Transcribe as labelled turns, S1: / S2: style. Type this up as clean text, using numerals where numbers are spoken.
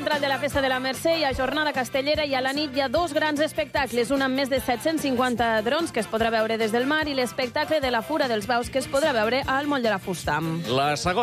S1: central de la Festa de la Mercè hi ha jornada castellera i a la nit hi ha dos grans espectacles, un amb més de 750 drons que es podrà veure des del mar i l'espectacle de la Fura dels Baus que es podrà veure al Moll de la Fusta.
S2: La segona